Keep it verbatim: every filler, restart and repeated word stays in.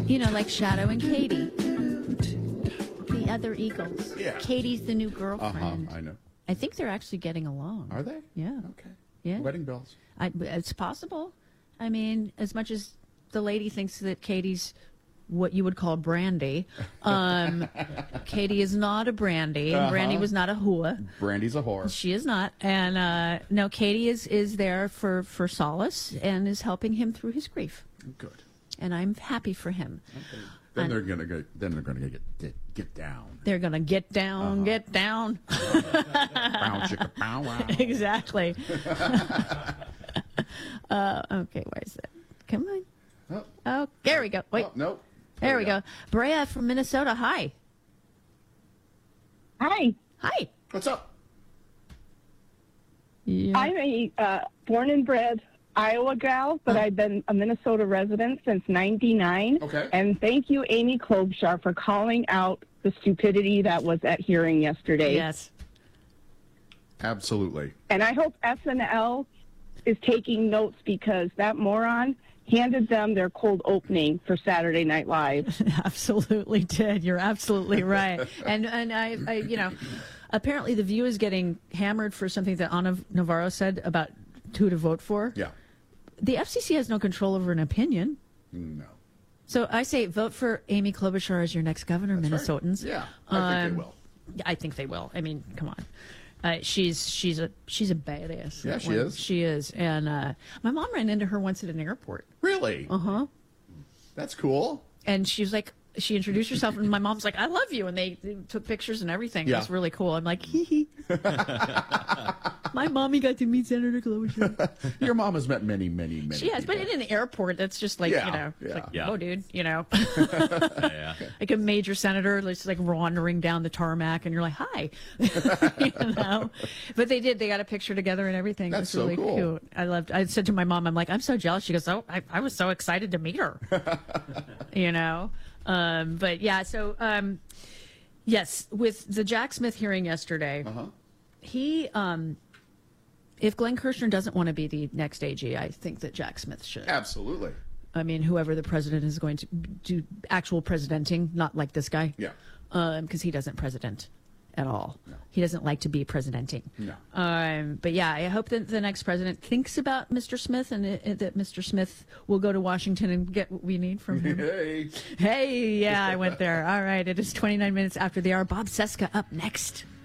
You know, like Shadow and Katie. The other Eagles. Yeah. Katie's the new Uh-huh, girlfriend. I know. I think they're actually getting along. Are they? Yeah. Okay. Yeah. Wedding bells. I, it's possible. I mean, as much as the lady thinks that Katie's what you would call brandy, um, Katie is not a brandy, and Uh-huh. Brandy was not a hua. Brandy's a whore. She is not. And uh, no, Katie is, is there for, for solace and is helping him through his grief. Good. And I'm happy for him. Okay. Then And- they're gonna get. Then they're gonna get get, get down. They're going to get down, Uh-huh. get down. Bow, chicka, bow, wow. Exactly. uh, okay, where is it? Come on. Oh, Oh, there we go. Wait. oh, nope. There we go. Brea from Minnesota. Hi. Hi, Hi. What's up? Yeah. I'm a uh, born and bred Iowa gal, but I've been a Minnesota resident since ninety-nine. Okay. And thank you, Amy Klobuchar, for calling out the stupidity that was at hearing yesterday. Yes. Absolutely. And I hope S N L is taking notes because that moron handed them their cold opening for Saturday Night Live. Absolutely did. You're absolutely right. and and I, I, you know, apparently the View is getting hammered for something that Ana Navarro said about who to vote for. Yeah. The F C C has no control over an opinion. No. So I say vote for Amy Klobuchar as your next governor, That's right. Minnesotans. Yeah, I think Um, they will. Yeah, I think they will. I mean, come on. Uh, she's she's a she's a badass. Yeah, she When- is. She is. And uh, my mom ran into her once at an airport. Really? Uh huh. That's cool. And she was like, she introduced herself, and my mom's like, "I love you," and they, they took pictures and everything. Yeah. It was really cool. I'm like, hee hee. My mommy got to meet Senator Klobuchar. Your mom has met many, many, many. She has, but people. in an airport, that's just like, Yeah, you know, it's yeah. like, Yeah. oh, dude, you know, yeah. like a major senator, just like wandering down the tarmac, and you're like, hi, you know. But they did; they got a picture together and everything. That's it was so really cool. cute. I loved. I said to my mom, I'm like, I'm so jealous. She goes, oh, I, I was so excited to meet her. You know, um, but yeah. So um, yes, with the Jack Smith hearing yesterday, Uh-huh. he. Um, if Glenn Kirshner doesn't want to be the next A G, I think that Jack Smith should. Absolutely. I mean, whoever the president is going to do actual presidenting, not like this guy. Yeah. Because he doesn't president at all. No. He doesn't like to be presidenting. No. Um, but yeah, I hope that the next president thinks about Mister Smith and it, it- that Mister Smith will go to Washington and get what we need from him. Hey. Hey, yeah, I went there. All right, it is twenty-nine minutes after the hour. Bob Seska up next.